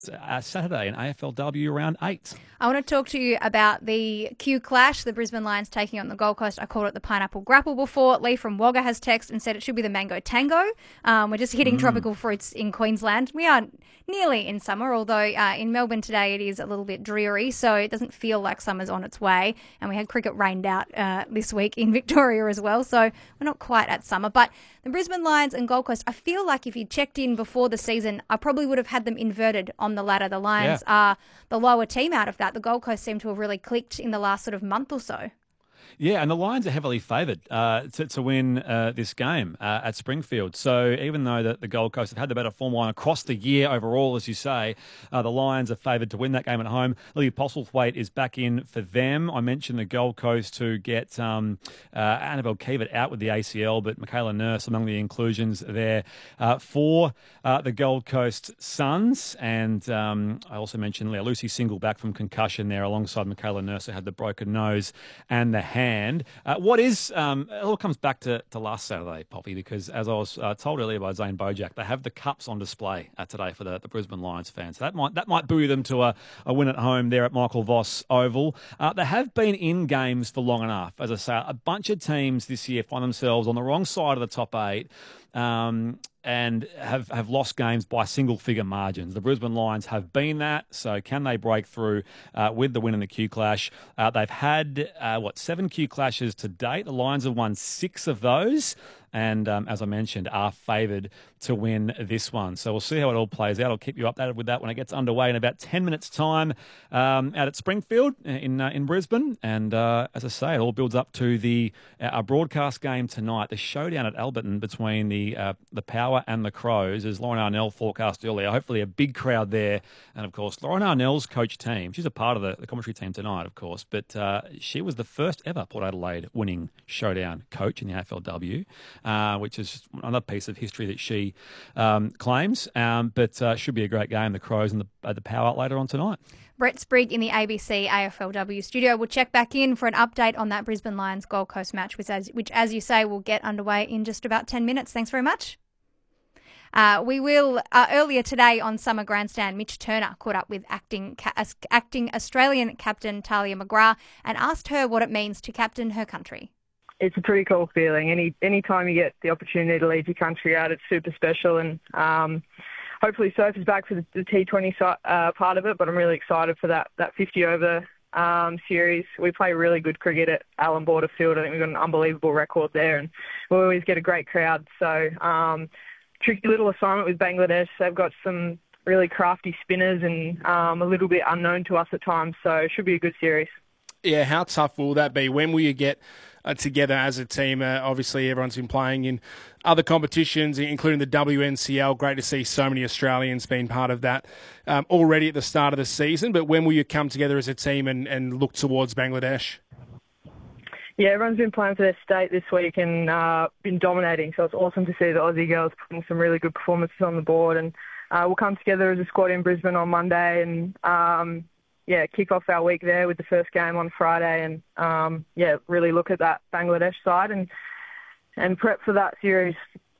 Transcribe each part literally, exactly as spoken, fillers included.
uh, Saturday in A F L W round eight. I want to talk to you about the Q Clash, the Brisbane Lions taking on the Gold Coast. I called it the Pineapple Grapple before. Lee from Wagga has text and said it should be the Mango Tango. Um, we're just hitting mm. tropical fruits in Queensland. We are nearly in summer, although uh, in Melbourne today it is a little bit dreary, so it doesn't feel like summer's on its way. And we had cricket rained out uh, this week in Victoria as well, so we're not quite at summer. But the Brisbane Lions and Gold Coast, I feel like if you checked in before the season, I probably would have had them inverted on the ladder. The Lions yeah. are the lower team out of that. The Gold Coast seem to have really clicked in the last sort of month or so. Yeah, and the Lions are heavily favoured uh, to, to win uh, this game uh, at Springfield. So even though the, the Gold Coast have had the better form line across the year overall, as you say, uh, the Lions are favoured to win that game at home. Lily Postlethwaite is back in for them. I mentioned the Gold Coast to get um, uh, Annabelle Kiewit out with the A C L, but Michaela Nurse among the inclusions there uh, for uh, the Gold Coast Suns. And um, I also mentioned Leah Lucy Single back from concussion there alongside Michaela Nurse, who had the broken nose and the hand. Uh, what is, um, it all comes back to, to last Saturday, Poppy, because as I was uh, told earlier by Zane Bojack, they have the cups on display uh, today for the, the Brisbane Lions fans. So that might that might buoy them to a, a win at home there at Michael Voss Oval. Uh, they have been in games for long enough. As I say, a bunch of teams this year find themselves on the wrong side of the top eight. Um, and have, have lost games by single-figure margins. The Brisbane Lions have been that, so can they break through uh, with the win in the Q Clash? Uh, they've had, uh, what, seven Q Clashes to date. The Lions have won six of those and, um, as I mentioned, are favoured to win this one. So we'll see how it all plays out. I'll keep you updated with that when it gets underway in about ten minutes' time um, out at Springfield in uh, in Brisbane. And uh, as I say, it all builds up to the uh, our broadcast game tonight, the showdown at Alberton between the uh, the Power and the Crows, as Lauren Arnell forecast earlier. Hopefully a big crowd there. And, of course, Lauren Arnell's coach team, she's a part of the, the commentary team tonight, of course, but uh, she was the first ever Port Adelaide winning showdown coach in the A F L W. Uh, which is another piece of history that she um, claims. Um, but uh, should be a great game, the Crows and the, uh, the Power later on tonight. Brett Sprigg in the A B C A F L W studio. We'll check back in for an update on that Brisbane Lions Gold Coast match, which, as, which, as you say, will get underway in just about ten minutes. Thanks very much. Uh, we will, uh, earlier today on Summer Grandstand, Mitch Turner caught up with acting ca- acting Australian captain Talia McGrath and asked her what it means to captain her country. It's a pretty cool feeling. Any any time you get the opportunity to lead your country out, it's super special. And um, hopefully Soph is back for the, the T twenty uh, part of it, but I'm really excited for that, that fifty-over um, series. We play really good cricket at Allan Border Field. I think we've got an unbelievable record there, and we always get a great crowd. So um, tricky little assignment with Bangladesh. They've got some really crafty spinners and um, a little bit unknown to us at times, so it should be a good series. Yeah, how tough will that be? When will you get uh, together as a team? Uh, obviously, everyone's been playing in other competitions, including the W N C L. Great to see so many Australians being part of that um, already at the start of the season. But when will you come together as a team and, and look towards Bangladesh? Yeah, everyone's been playing for their state this week and uh, been dominating. So it's awesome to see the Aussie girls putting some really good performances on the board. And uh, we'll come together as a squad in Brisbane on Monday and um, yeah, kick off our week there with the first game on Friday and, um, yeah, really look at that Bangladesh side and and prep for that series.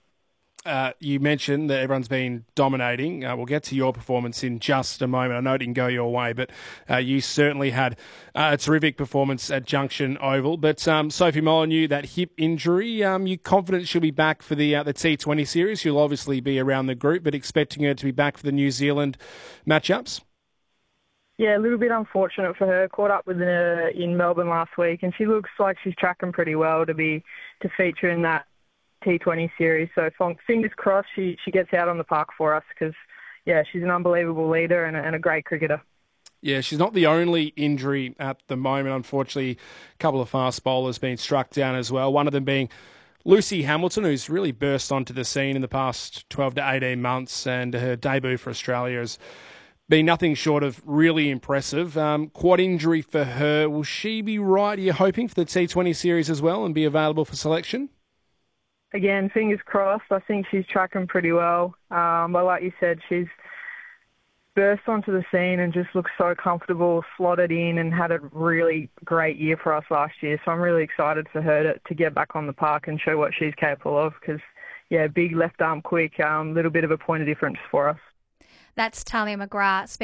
Uh, you mentioned that everyone's been dominating. Uh, we'll get to your performance in just a moment. I know it didn't go your way, but uh, you certainly had uh, a terrific performance at Junction Oval. But um, Sophie Molyneux, that hip injury, um, you confident she'll be back for the uh, the T twenty series? She'll obviously be around the group, but expecting her to be back for the New Zealand matchups? Yeah, a little bit unfortunate for her. Caught up with her in Melbourne last week, and she looks like she's tracking pretty well to be to feature in that T twenty series. So fingers crossed she, she gets out on the park for us because, yeah, she's an unbelievable leader and a, and a great cricketer. Yeah, she's not the only injury at the moment. Unfortunately, a couple of fast bowlers being struck down as well. One of them being Lucy Hamilton, who's really burst onto the scene in the past twelve to eighteen months, and her debut for Australia has been nothing short of really impressive. Um, quad injury for her. Will she be right, are you hoping, for the T twenty series as well and be available for selection? Again, fingers crossed. I think she's tracking pretty well. Um, but like you said, she's burst onto the scene and just looks so comfortable, slotted in, and had a really great year for us last year. So I'm really excited for her to, to get back on the park and show what she's capable of because, yeah, big left arm quick, um, little bit of a point of difference for us. That's Talia McGrath.